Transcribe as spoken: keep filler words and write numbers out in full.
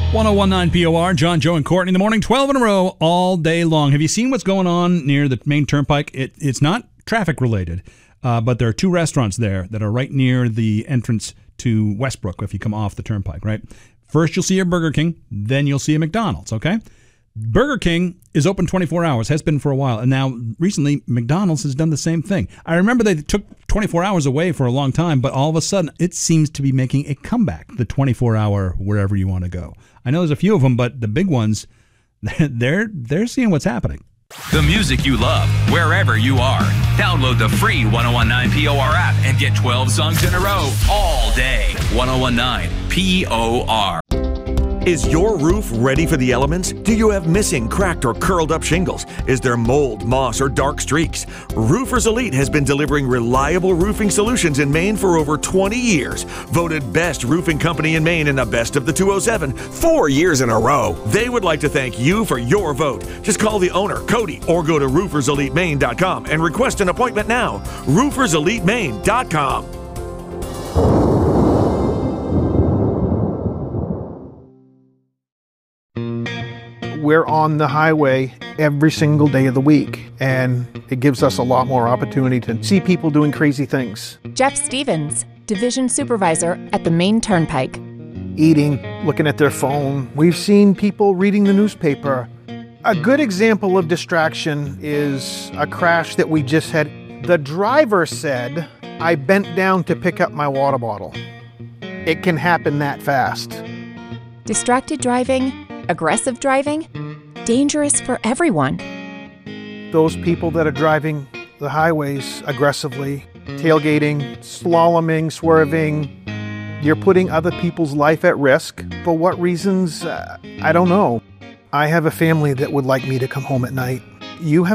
ten nineteen P O R, John, Joe, and Courtney in the morning, twelve in a row, all day long. Have you seen what's going on near the main turnpike? It, it's not traffic related, uh, but there are two restaurants there that are right near the entrance to Westbrook if you come off the turnpike, right? First, you'll see a Burger King, then you'll see a McDonald's, okay? Burger King is open twenty-four hours, has been for a while, and now recently McDonald's has done the same thing. I remember they took twenty-four hours away for a long time, but all of a sudden it seems to be making a comeback, the twenty-four hour wherever you want to go. I know there's a few of them, but the big ones, they're they're seeing what's happening. The music you love, wherever you are. Download the free ten nineteen P O R app and get twelve songs in a row all day. ten nineteen P O R. Is your roof ready for the elements? Do you have missing, cracked, or curled up shingles? Is there mold, moss, or dark streaks? Roofers Elite has been delivering reliable roofing solutions in Maine for over twenty years. Voted best roofing company in Maine in the best of the two oh seven, four years in a row. They would like to thank you for your vote. Just call the owner, Cody, or go to roofers elite maine dot com and request an appointment now. roofers elite maine dot com. We're on the highway every single day of the week, and it gives us a lot more opportunity to see people doing crazy things. Jeff Stevens, Division Supervisor at the Maine Turnpike. Eating, looking at their phone. We've seen people reading the newspaper. A good example of distraction is a crash that we just had. The driver said, "I bent down to pick up my water bottle." It can happen that fast. Distracted driving, aggressive driving, dangerous for everyone. Those people that are driving the highways aggressively, tailgating, slaloming, swerving, you're putting other people's life at risk. For what reasons? Uh, I don't know. I have a family that would like me to come home at night. You have